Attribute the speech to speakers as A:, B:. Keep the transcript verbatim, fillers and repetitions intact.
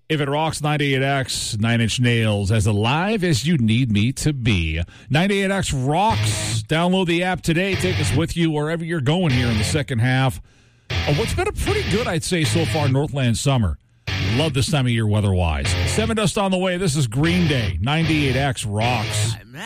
A: If It Rocks, ninety-eight X, Nine Inch Nails, as alive as you need me to be. ninety-eight X rocks. Download the app today. Take us with you wherever you're going here in the second half of what's been a pretty good, I'd say, so far, Northland summer. Love this time of year weather-wise. Seven Dust on the way. This is Green Day. ninety-eight X rocks.